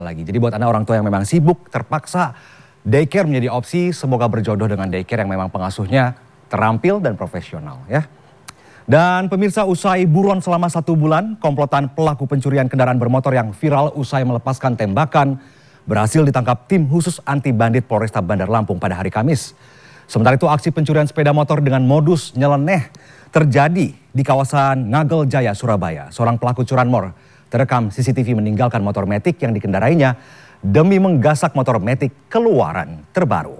lagi. Jadi buat Anda orang tua yang memang sibuk, terpaksa daycare menjadi opsi, semoga berjodoh dengan daycare yang memang pengasuhnya terampil dan profesional ya. Dan pemirsa, usai buron selama 1 bulan, komplotan pelaku pencurian kendaraan bermotor yang viral usai melepaskan tembakan berhasil ditangkap tim khusus anti bandit Polresta Bandar Lampung pada hari Kamis. Sementara itu aksi pencurian sepeda motor dengan modus nyeleneh terjadi di kawasan Ngagel Jaya, Surabaya. Seorang pelaku curanmor terekam CCTV meninggalkan motor Matic yang dikendarainya demi menggasak motor Matic keluaran terbaru.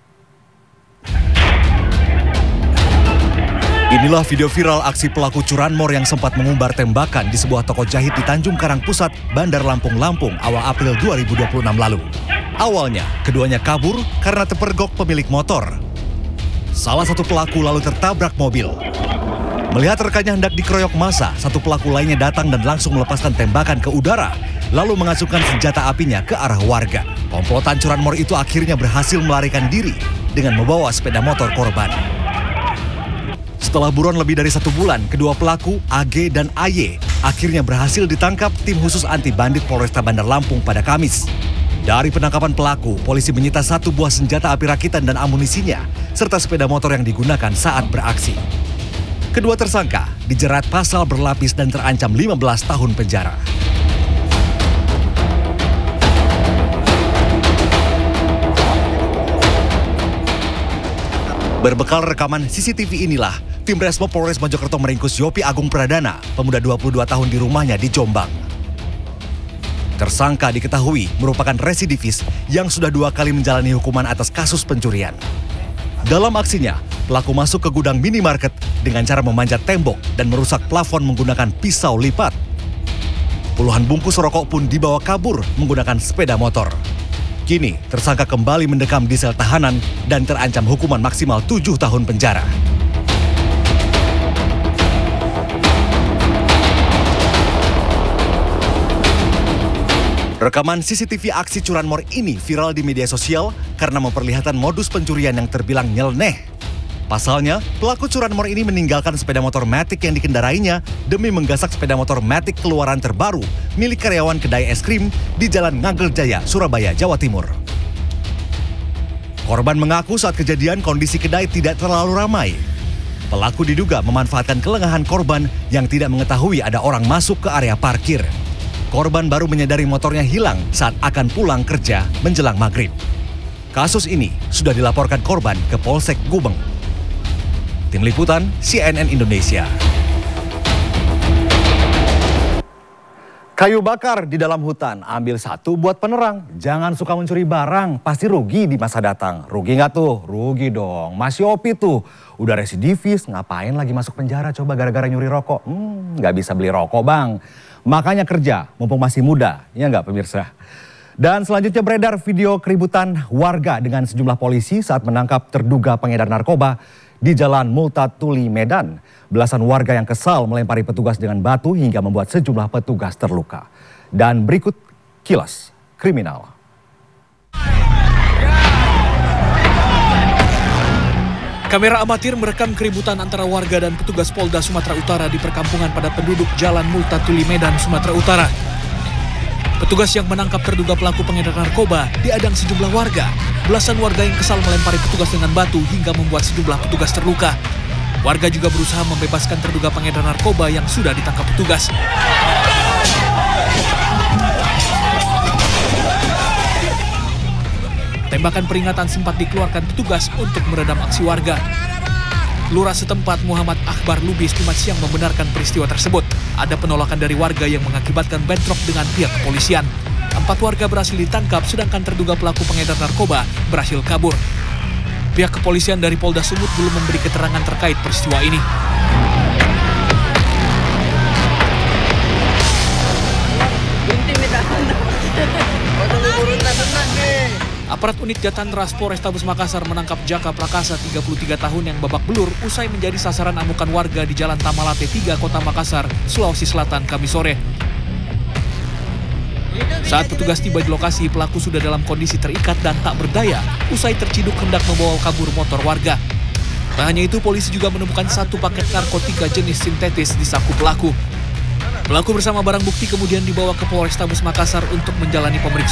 Inilah video viral aksi pelaku curanmor yang sempat mengumbar tembakan di sebuah toko jahit di Tanjung Karang Pusat, Bandar Lampung, Lampung awal April 2026 lalu. Awalnya, keduanya kabur karena terpergok pemilik motor. Salah satu pelaku lalu tertabrak mobil. Melihat rekannya hendak dikeroyok massa, satu pelaku lainnya datang dan langsung melepaskan tembakan ke udara, lalu mengacungkan senjata apinya ke arah warga. Komplotan curanmor itu akhirnya berhasil melarikan diri dengan membawa sepeda motor korban. Setelah buron lebih dari 1 bulan, kedua pelaku, AG dan AY, akhirnya berhasil ditangkap tim khusus anti bandit Polresta Bandar Lampung pada Kamis. Dari penangkapan pelaku, polisi menyita 1 buah senjata api rakitan dan amunisinya, serta sepeda motor yang digunakan saat beraksi. Kedua tersangka dijerat pasal berlapis dan terancam 15 tahun penjara. Berbekal rekaman CCTV inilah, tim Resmo Polres Mojokerto meringkus Yopi Agung Pradana, pemuda 22 tahun di rumahnya di Jombang. Tersangka diketahui merupakan residivis yang sudah 2 kali menjalani hukuman atas kasus pencurian. Dalam aksinya, pelaku masuk ke gudang minimarket dengan cara memanjat tembok dan merusak plafon menggunakan pisau lipat. Puluhan bungkus rokok pun dibawa kabur menggunakan sepeda motor. Kini, tersangka kembali mendekam di sel tahanan dan terancam hukuman maksimal 7 tahun penjara. Rekaman CCTV aksi curanmor ini viral di media sosial karena memperlihatkan modus pencurian yang terbilang nyeleneh. Pasalnya, pelaku curanmor ini meninggalkan sepeda motor Matic yang dikendarainya demi menggasak sepeda motor Matic keluaran terbaru milik karyawan kedai es krim di Jalan Ngagel Jaya, Surabaya, Jawa Timur. Korban mengaku saat kejadian kondisi kedai tidak terlalu ramai. Pelaku diduga memanfaatkan kelengahan korban yang tidak mengetahui ada orang masuk ke area parkir. Korban baru menyadari motornya hilang saat akan pulang kerja menjelang maghrib. Kasus ini sudah dilaporkan korban ke Polsek Gubeng. Tim Liputan CNN Indonesia. Kayu bakar di dalam hutan, ambil 1 buat penerang. Jangan suka mencuri barang, pasti rugi di masa datang. Rugi nggak tuh? Rugi dong. Mas Yopi tuh udah residivis, ngapain lagi masuk penjara coba gara-gara nyuri rokok? Nggak bisa beli rokok bang. Makanya kerja, mumpung masih muda, ya nggak pemirsa? Dan selanjutnya beredar video keributan warga dengan sejumlah polisi saat menangkap terduga pengedar narkoba di Jalan Multatuli, Medan. Belasan warga yang kesal melempari petugas dengan batu hingga membuat sejumlah petugas terluka. Dan berikut kilas kriminal. Kamera amatir merekam keributan antara warga dan petugas Polda Sumatera Utara di perkampungan padat penduduk Jalan Multatuli, Medan, Sumatera Utara. Petugas yang menangkap terduga pelaku pengedar narkoba diadang sejumlah warga. Belasan warga yang kesal melempari petugas dengan batu hingga membuat sejumlah petugas terluka. Warga juga berusaha membebaskan terduga pengedar narkoba yang sudah ditangkap petugas. Tembakan peringatan sempat dikeluarkan petugas untuk meredam aksi warga. Lurah setempat Muhammad Akbar Lubis Jumat siang membenarkan peristiwa tersebut. Ada penolakan dari warga yang mengakibatkan bentrok dengan pihak kepolisian. 4 warga berhasil ditangkap sedangkan terduga pelaku pengedar narkoba berhasil kabur. Pihak kepolisian dari Polda Sumut belum memberi keterangan terkait peristiwa ini. Aparat unit Jatantras Polrestabes Makassar menangkap Jaka Prakasa 33 tahun yang babak belur usai menjadi sasaran amukan warga di Jalan Tamalate 3, Kota Makassar, Sulawesi Selatan, Kamis sore. Saat petugas tiba di lokasi, pelaku sudah dalam kondisi terikat dan tak berdaya usai terciduk hendak membawa kabur motor warga. Tak hanya itu, polisi juga menemukan 1 paket narkotika jenis sintetis di saku pelaku. Pelaku bersama barang bukti kemudian dibawa ke Polrestabes Makassar untuk menjalani pemeriksaan.